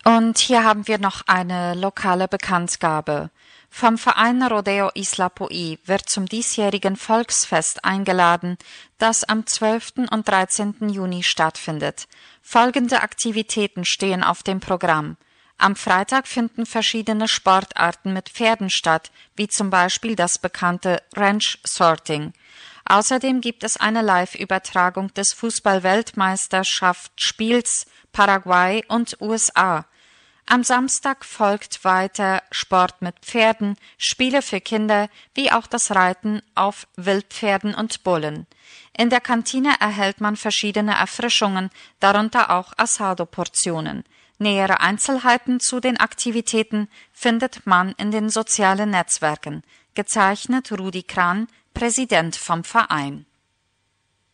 Und hier haben wir noch eine lokale Bekanntgabe. Vom Verein Rodeo Isla Poí wird zum diesjährigen Volksfest eingeladen, das am 12. und 13. Juni stattfindet. Folgende Aktivitäten stehen auf dem Programm. Am Freitag finden verschiedene Sportarten mit Pferden statt, wie zum Beispiel das bekannte Ranch Sorting. Außerdem gibt es eine Live-Übertragung des Fußball-Weltmeisterschaftsspiels Paraguay und USA. Am Samstag folgt weiter Sport mit Pferden, Spiele für Kinder, wie auch das Reiten auf Wildpferden und Bullen. In der Kantine erhält man verschiedene Erfrischungen, darunter auch Asado-Portionen. Nähere Einzelheiten zu den Aktivitäten findet man in den sozialen Netzwerken. Gezeichnet Rudi Kran, Präsident vom Verein.